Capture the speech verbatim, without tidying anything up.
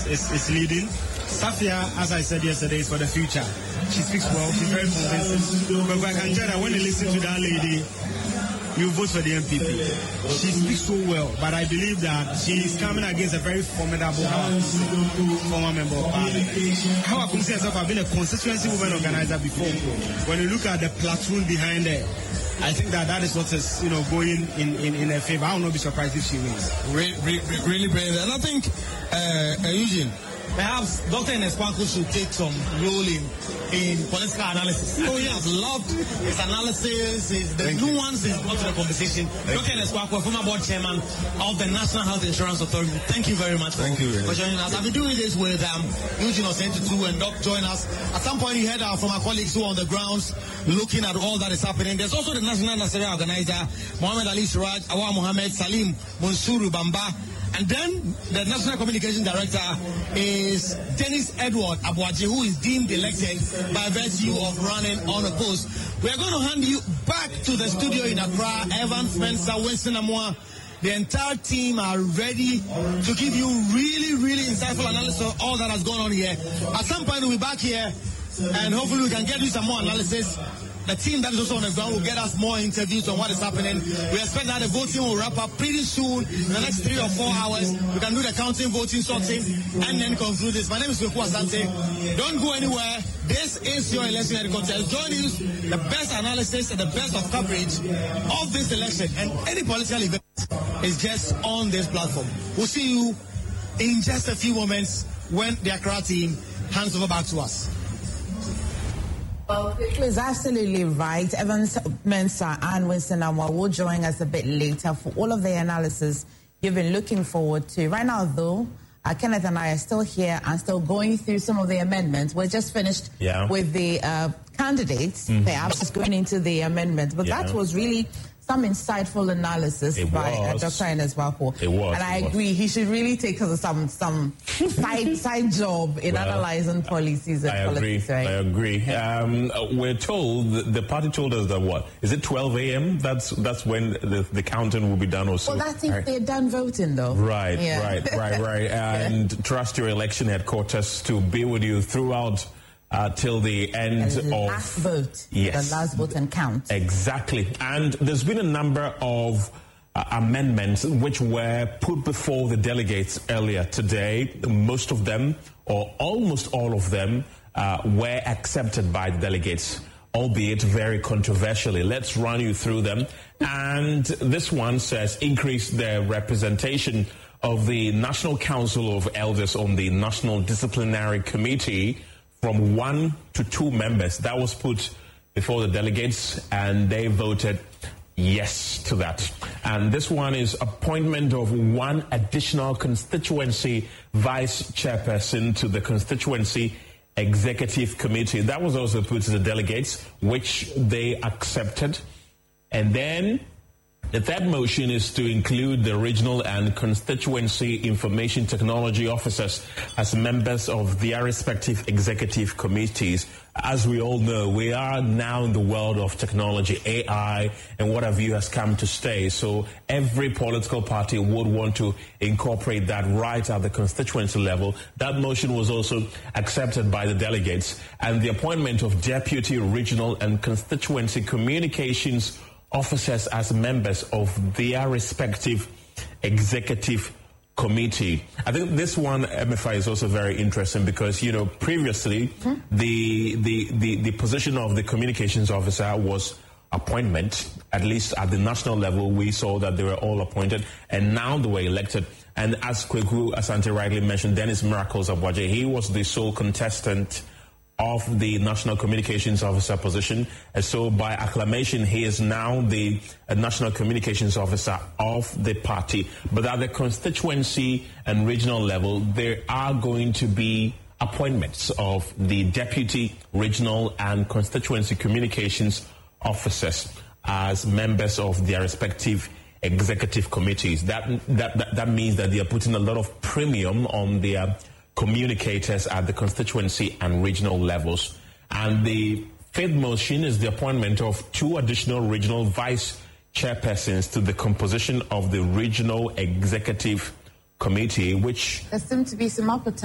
is, is, is leading. Safia, as I said yesterday, is for the future. She speaks well, she's very convincing. But I can tell that when you listen to that lady, you vote for the M P P. She speaks so well, but I believe that she is coming against a very formidable former member of parliament. How I can see herself, I've been a constituency woman organizer before. When you look at the platoon behind her, I think that that is what is, you know, going in, in, in her favor. I will not be surprised if she wins. Really, really, really brilliant. And I think, uh, uh, Eugene, perhaps Doctor Enesquako should take some role in, in political analysis. Oh, he has loved his analysis, his, the Thank nuance is brought to the conversation. Doctor Enesquako, former board chairman of the National Health Insurance Authority, thank you very much thank for, you, for joining us. I've been doing this with um, Eugene Osentutu and Doc join us. At some point, you heard uh, from our colleagues who are on the grounds looking at all that is happening. There's also the National Nasseria organizer, Mohammed Ali Siraj, Awa Mohammed, Salim Munsuru Bamba. And then the National Communication Director is Dennis Edward Abuaji, who is deemed elected by virtue of running on a post. We are going to hand you back to the studio in Accra. Evan Spencer, Winston Amwa, the entire team are ready to give you really, really insightful analysis of all that has gone on here. At some point, we'll be back here, and hopefully we can get you some more analysis. The team that is also on the ground will get us more interviews on what is happening. We expect that the voting will wrap up pretty soon. In the next three or four hours, we can do the counting, voting, sorting, and then conclude this. My name is Kweku Asante. Don't go anywhere. This is your election headquarters. Join us, the best analysis and the best of coverage of this election. And any political event is just on this platform. We'll see you in just a few moments when the Accra team hands over back to us. Well, it was absolutely right. Evans Mensah and Winston Amwa will join us a bit later for all of the analysis you've been looking forward to. Right now, though, uh, Kenneth and I are still here and still going through some of the amendments. We're just finished yeah. with the uh, candidates, mm-hmm. perhaps just going into the amendments. But yeah. that was really some insightful analysis it by uh, was. Doctor Enesquako. It was. And I it agree, was. he should really take some some side side job in well, analyzing policies and I politics. Agree. Right? I agree. Um, we're told, the party told us that what? Is it twelve a.m.? That's that's when the, the counting will be done or so. Well, I think right. they're done voting, though. Right, yeah. right, right, right. And yeah. trust your election headquarters to be with you throughout Uh, till the end the of last vote. Yes, the last vote and count. Exactly. And there's been a number of uh, amendments which were put before the delegates earlier today. Most of them, or almost all of them, uh, were accepted by the delegates, albeit very controversially. Let's run you through them. And this one says increase the representation of the National Council of Elders on the National Disciplinary Committee from one to two members. That was put before the delegates, and they voted yes to that. And this one is appointment of one additional constituency vice chairperson to the constituency executive committee. That was also put to the delegates, which they accepted. And then the third motion is to include the regional and constituency information technology officers as members of their respective executive committees. As we all know, we are now in the world of technology, A I, and what have you has come to stay. So every political party would want to incorporate that right at the constituency level. That motion was also accepted by the delegates. And the appointment of deputy regional and constituency communications officers as members of their respective executive committee. I think this one, M F I, is also very interesting because, you know, previously mm-hmm. the, the, the, the position of the communications officer was appointment. At least at the national level, we saw that they were all appointed, and now they were elected. And as Kweku Asante rightly mentioned, Dennis Miracles Abuaji, he was the sole contestant of the National Communications Officer position. And so by acclamation, he is now the uh, National Communications Officer of the party. But at the constituency and regional level, there are going to be appointments of the deputy, regional, and constituency communications officers as members of their respective executive committees. That, that, that, that means that they are putting a lot of premium on their communicators at the constituency and regional levels. And the fifth motion is the appointment of two additional regional vice chairpersons to the composition of the regional executive committee, which there seems to be some appetite